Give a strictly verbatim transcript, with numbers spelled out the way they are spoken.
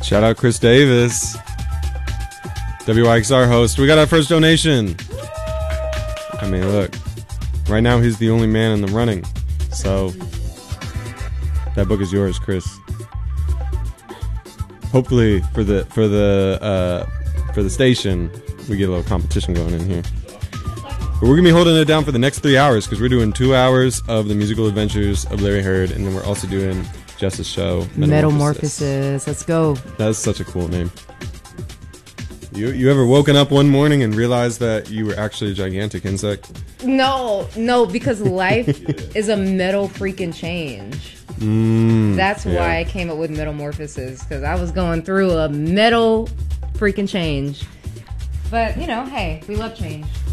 Shout out Chris Davis, W Y X R host. We got our first donation. I mean, look, right now he's the only man in the running, so that book is yours, Chris. Hopefully for the for the uh, for the station, we get a little competition going in here. But we're gonna be holding it down for the next three hours because we're doing two hours of the musical adventures of Larry Heard, and then we're also doing Jess's show, Metamorphosis. Metamorphosis. Let's go. That's such a cool name. You you ever woken up one morning and realized that you were actually a gigantic insect? No, no, because life is a metal freaking change. Mm, That's yeah. why I came up with Metamorphosis, because I was going through a metal freaking change. But, you know, hey, we love change.